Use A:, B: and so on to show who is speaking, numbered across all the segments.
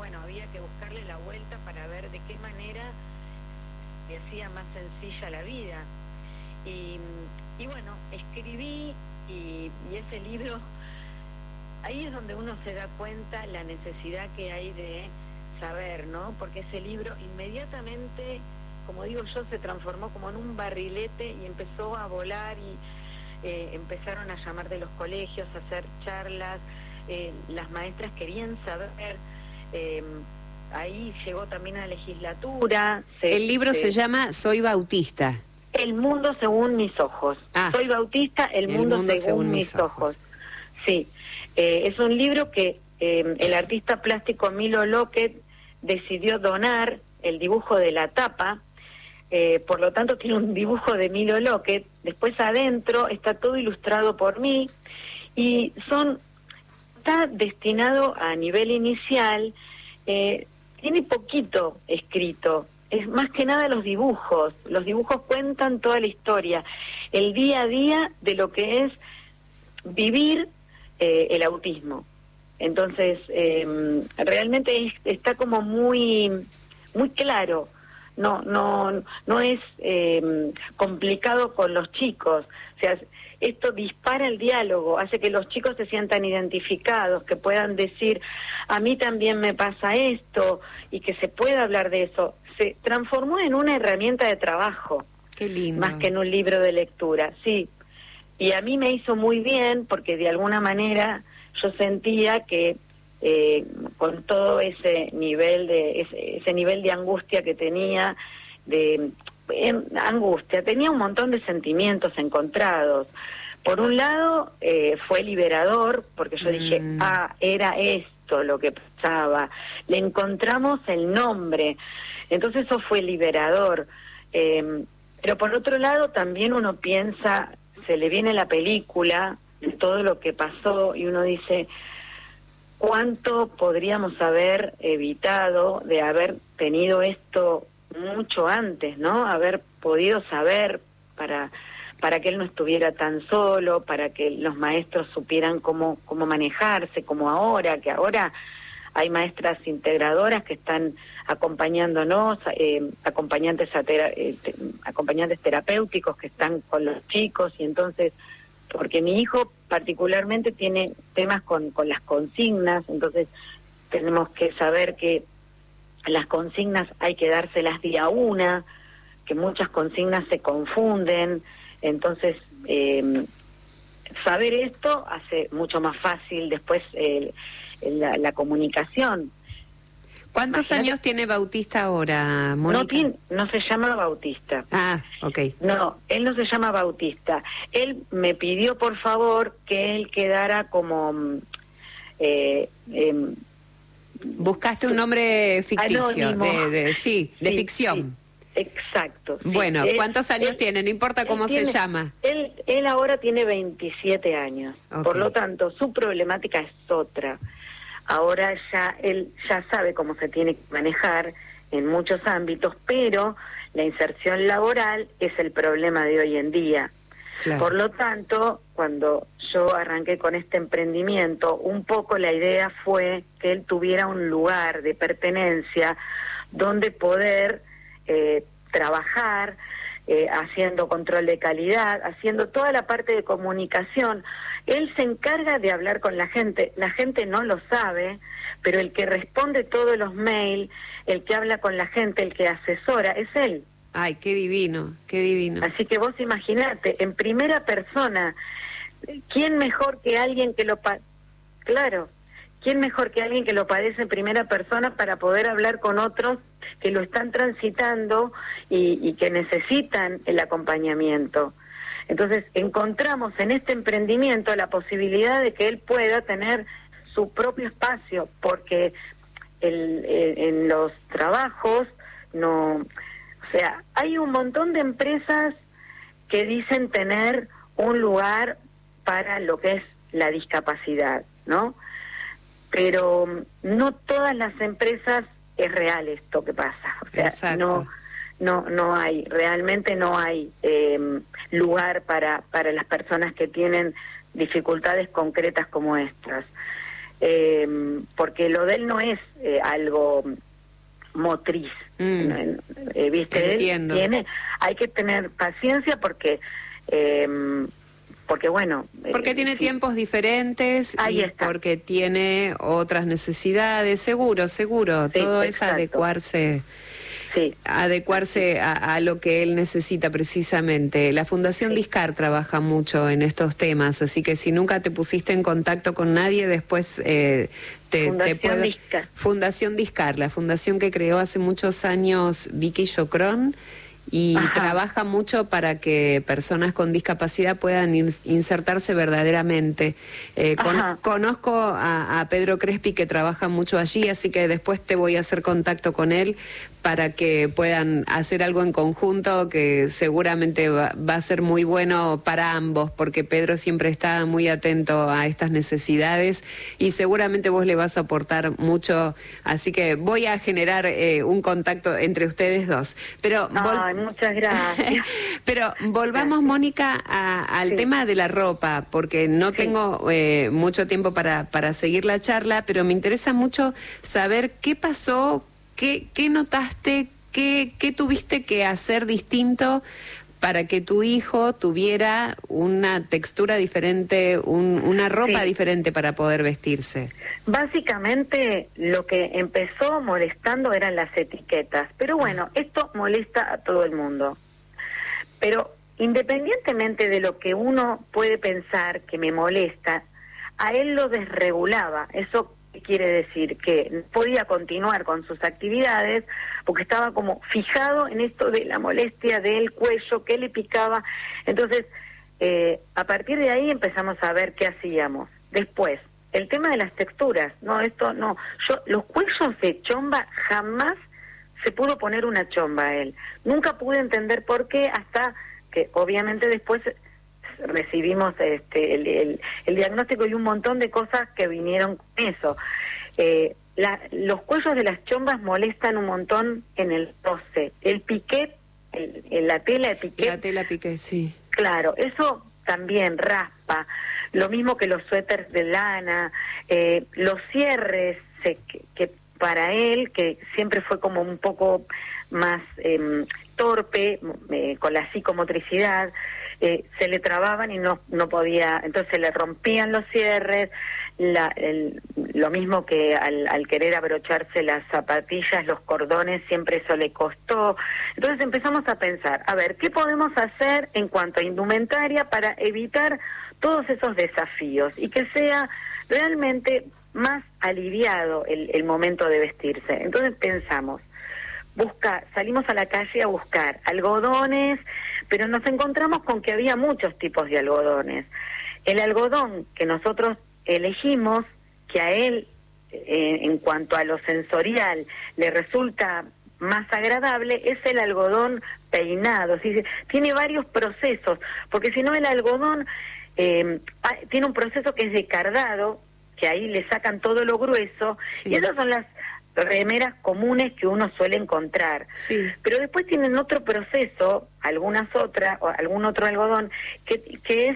A: bueno, había que buscarle la vuelta para ver de qué manera le hacía más sencilla la vida. Y bueno, escribí y ese libro, ahí es donde uno se da cuenta la necesidad que hay de saber, ¿no? Porque ese libro inmediatamente, como digo yo, se transformó como en un barrilete y empezó a volar y empezaron a llamar de los colegios, a hacer charlas, las maestras querían saber, ahí llegó también a la legislatura.
B: El libro se llama Soy Bautista.
A: El mundo según mis ojos. Soy Bautista, el mundo según mis ojos. Sí, es un libro que el artista plástico Milo Lockett decidió donar el dibujo de la tapa, por lo tanto tiene un dibujo de Milo Lockett, después adentro está todo ilustrado por mí y está destinado a nivel inicial, tiene poquito escrito, es más que nada los dibujos cuentan toda la historia, el día a día de lo que es vivir el autismo. Entonces, realmente está como muy claro, no es complicado con los chicos, o sea, esto dispara el diálogo, hace que los chicos se sientan identificados, que puedan decir, a mí también me pasa esto, y que se pueda hablar de eso. Se transformó en una herramienta de trabajo.
B: Qué lindo.
A: Más que en un libro de lectura, sí. Y a mí me hizo muy bien, porque de alguna manera yo sentía que con todo ese nivel de angustia que tenía, tenía un montón de sentimientos encontrados. Por un lado, fue liberador, porque yo dije, era esto lo que pasaba. Le encontramos el nombre. Entonces eso fue liberador. Pero por otro lado, también uno piensa, se le viene la película de todo lo que pasó y uno dice, ¿cuánto podríamos haber evitado de haber tenido esto mucho antes, ¿no? Haber podido saber para que él no estuviera tan solo, para que los maestros supieran cómo manejarse, como ahora, que ahora hay maestras integradoras que están acompañándonos, acompañantes terapéuticos que están con los chicos, y entonces, porque mi hijo particularmente tiene temas con las consignas, entonces tenemos que saber que las consignas hay que dárselas día una, que muchas consignas se confunden, entonces saber esto hace mucho más fácil después la comunicación.
B: ¿Cuántos años tiene Bautista ahora, Mónica?
A: No se llama Bautista.
B: Ah, ok.
A: No, él no se llama Bautista. Él me pidió, por favor, que él quedara como...
B: buscaste un nombre ficticio, de ficción.
A: Sí, exacto. Sí.
B: Bueno, ¿cuántos años tiene? No importa cómo se llama.
A: Él ahora tiene 27 años. Okay. Por lo tanto, su problemática es otra. Ahora él ya sabe cómo se tiene que manejar en muchos ámbitos, pero la inserción laboral es el problema de hoy en día. Claro. Por lo tanto, cuando yo arranqué con este emprendimiento, un poco la idea fue que él tuviera un lugar de pertenencia donde poder trabajar, haciendo control de calidad, haciendo toda la parte de comunicación. Él se encarga de hablar con la gente no lo sabe, pero el que responde todos los mails, el que habla con la gente, el que asesora, es él.
B: Ay, qué divino, qué divino.
A: Así que vos imaginate, en primera persona, ¿quién mejor que alguien que ¿quién mejor que alguien que lo padece en primera persona para poder hablar con otros que lo están transitando y que necesitan el acompañamiento? Entonces, encontramos en este emprendimiento la posibilidad de que él pueda tener su propio espacio, porque en los trabajos no... O sea, hay un montón de empresas que dicen tener un lugar para lo que es la discapacidad, ¿no? Pero no todas las empresas es real esto que pasa. O sea,
B: exacto.
A: No hay, realmente no hay lugar para las personas que tienen dificultades concretas como estas. porque lo de él no es algo motriz, ¿viste?
B: Entiendo.
A: Hay que tener paciencia porque bueno...
B: Porque tiene tiempos diferentes
A: ahí
B: y
A: está.
B: porque tiene otras necesidades, seguro,
A: Sí,
B: todo es
A: exacto.
B: adecuarse...
A: Sí.
B: Adecuarse a lo que él necesita precisamente. La Fundación Discar trabaja mucho en estos temas, así que si nunca te pusiste en contacto con nadie, después
A: Fundación Discar.
B: Fundación Discar, la fundación que creó hace muchos años Vicky Chocrón, y trabaja mucho para que personas con discapacidad puedan insertarse verdaderamente. Conozco a Pedro Crespi, que trabaja mucho allí, así que después te voy a hacer contacto con él para que puedan hacer algo en conjunto que seguramente va a ser muy bueno para ambos, porque Pedro siempre está muy atento a estas necesidades y seguramente vos le vas a aportar mucho, así que voy a generar un contacto entre ustedes dos. Pero
A: muchas gracias.
B: Pero volvamos, Mónica, al tema de la ropa, porque no tengo mucho tiempo para seguir la charla, pero me interesa mucho saber qué pasó, qué notaste, qué tuviste que hacer distinto para que tu hijo tuviera una textura diferente, una ropa diferente para poder vestirse.
A: Básicamente lo que empezó molestando eran las etiquetas, pero bueno, esto molesta a todo el mundo. Pero independientemente de lo que uno puede pensar que me molesta, a él lo desregulaba. Eso quiere decir que no podía continuar con sus actividades porque estaba como fijado en esto de la molestia del cuello que le picaba. Entonces, a partir de ahí empezamos a ver qué hacíamos. Después, el tema de las texturas, los cuellos de chomba jamás se pudo poner una chomba a él. Nunca pude entender por qué, hasta que obviamente después recibimos el diagnóstico y un montón de cosas que vinieron con eso. Los cuellos de las chombas molestan un montón en el roce. El piquet, la tela de piquet.
B: La tela piquet, sí.
A: Claro, eso también raspa. Lo mismo que los suéteres de lana, los cierres, que para él, que siempre fue como un poco más torpe, con la psicomotricidad, se le trababan y no podía, entonces se le rompían los cierres, lo mismo que al querer abrocharse las zapatillas, los cordones, siempre eso le costó. Entonces empezamos a pensar, a ver, ¿qué podemos hacer en cuanto a indumentaria para evitar todos esos desafíos y que sea realmente más aliviado el momento de vestirse? Entonces pensamos, salimos a la calle a buscar algodones, pero nos encontramos con que había muchos tipos de algodones. El algodón que nosotros elegimos, que a él, en cuanto a lo sensorial, le resulta más agradable, es el algodón peinado. ¿Sí? Tiene varios procesos, porque si no el algodón tiene un proceso que es de cardado, que ahí le sacan todo lo grueso, y esas son las remeras comunes que uno suele encontrar. Pero después tienen otro proceso, algún otro algodón, que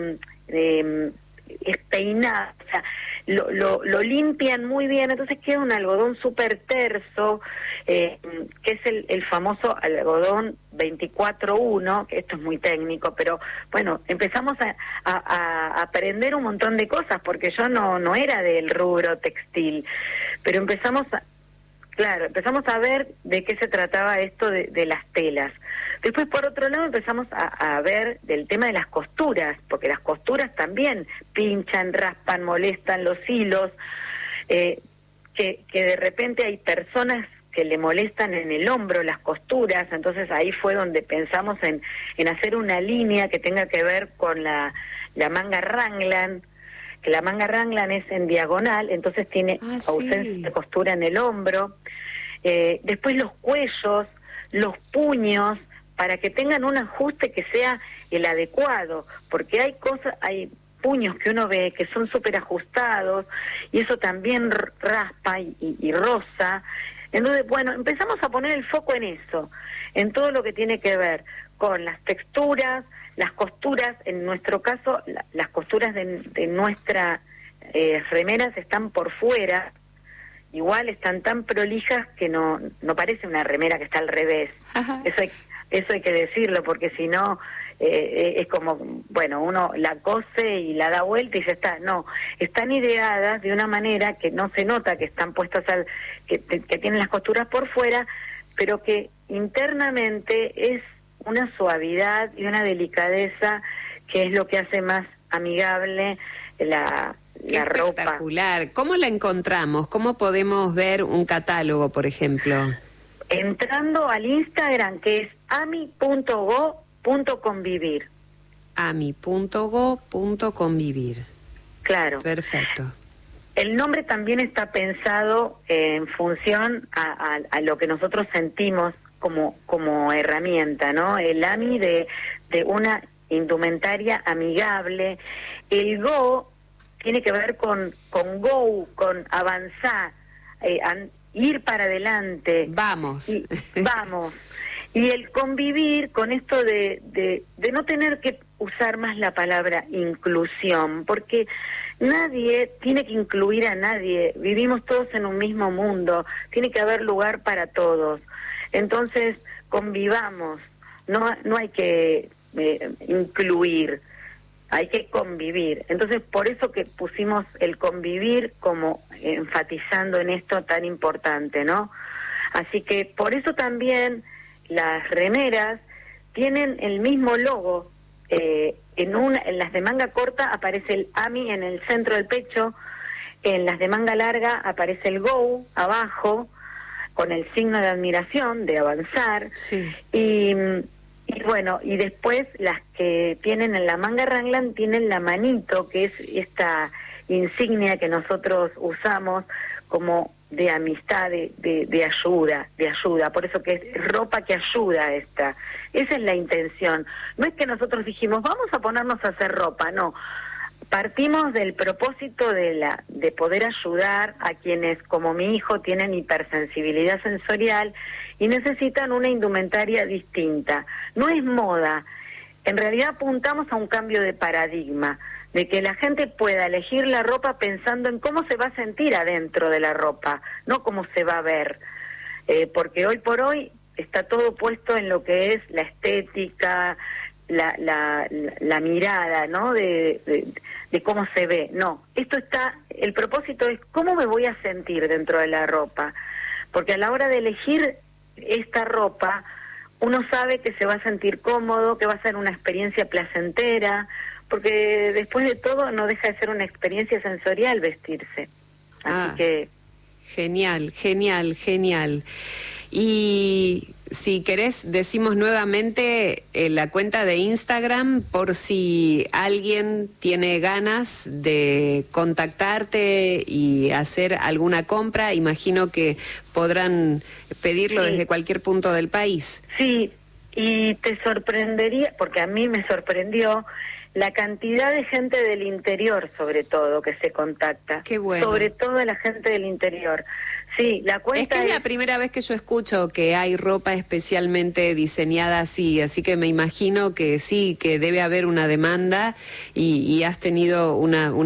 A: es peinado, o sea, lo limpian muy bien, entonces queda un algodón súper terso, que es el famoso algodón 24-1, que esto es muy técnico, pero bueno, empezamos a aprender un montón de cosas, porque yo no era del rubro textil, pero empezamos a ver de qué se trataba esto de las telas. Después, por otro lado, empezamos a ver del tema de las costuras, porque las costuras también pinchan, raspan, molestan los hilos, que de repente hay personas que le molestan en el hombro las costuras, entonces ahí fue donde pensamos en hacer una línea que tenga que ver con la manga Raglan, que la manga Raglan es en diagonal, entonces tiene ausencia de costura en el hombro. Después los cuellos, los puños, para que tengan un ajuste que sea el adecuado, porque hay puños que uno ve que son súper ajustados y eso también raspa y roza. Entonces, bueno, empezamos a poner el foco en eso, en todo lo que tiene que ver con las texturas, las costuras, en nuestro caso, las costuras de nuestra remeras están por fuera, igual están tan prolijas que no parece una remera que está al revés. Eso hay que decirlo, porque si no es como, bueno, uno la cose y la da vuelta y ya está. No, están ideadas de una manera que no se nota que están puestas que tienen las costuras por fuera, pero que internamente es una suavidad y una delicadeza que es lo que hace más amigable la ropa.
B: Espectacular. ¿Cómo la encontramos? ¿Cómo podemos ver un catálogo, por ejemplo?
A: Entrando al Instagram, que es ami.go.convivir.
B: ami.go.convivir.
A: Claro.
B: Perfecto.
A: El nombre también está pensado en función a lo que nosotros sentimos como herramienta, ¿no? El AMI de una indumentaria amigable. El Go tiene que ver con go, con avanzar, ir para adelante.
B: Vamos.
A: Vamos. Y el convivir con esto de no tener que usar más la palabra inclusión, porque nadie tiene que incluir a nadie, vivimos todos en un mismo mundo, tiene que haber lugar para todos. Entonces, convivamos, no hay que incluir, hay que convivir. Entonces, por eso que pusimos el convivir como enfatizando en esto tan importante, ¿no? Así que por eso también las remeras tienen el mismo logo. En las de manga corta aparece el AMI en el centro del pecho, en las de manga larga aparece el GO abajo, con el signo de admiración, de avanzar.
B: Sí.
A: Y bueno, y después las que tienen en la manga raglan tienen la manito, que es esta insignia que nosotros usamos como de amistad, de ayuda, por eso que es ropa que ayuda esa es la intención. No es que nosotros dijimos, vamos a ponernos a hacer ropa, no. Partimos del propósito de poder ayudar a quienes, como mi hijo, tienen hipersensibilidad sensorial y necesitan una indumentaria distinta. No es moda, en realidad apuntamos a un cambio de paradigma, de que la gente pueda elegir la ropa pensando en cómo se va a sentir adentro de la ropa, no cómo se va a ver, porque hoy por hoy está todo puesto en lo que es la estética, la mirada, ¿no? De cómo se ve. No, el propósito es cómo me voy a sentir dentro de la ropa, porque a la hora de elegir esta ropa, uno sabe que se va a sentir cómodo, que va a ser una experiencia placentera, porque después de todo no deja de ser una experiencia sensorial vestirse. Así que...
B: Genial. Y si querés, decimos nuevamente la cuenta de Instagram por si alguien tiene ganas de contactarte y hacer alguna compra. Imagino que podrán pedirlo desde cualquier punto del país.
A: Sí, y te sorprendería, porque a mí me sorprendió la cantidad de gente del interior, sobre todo, que se contacta.
B: Qué bueno.
A: Sobre todo la gente del interior. Sí, la cuenta
B: es la primera vez que yo escucho que hay ropa especialmente diseñada así que me imagino que sí, que debe haber una demanda y has tenido una